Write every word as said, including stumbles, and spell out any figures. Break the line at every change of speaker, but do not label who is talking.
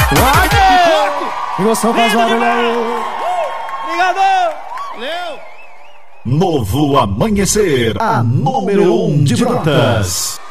E você faz barulho aí.
Obrigado! Valeu!
Novo Amanhecer, a número um de Brotas.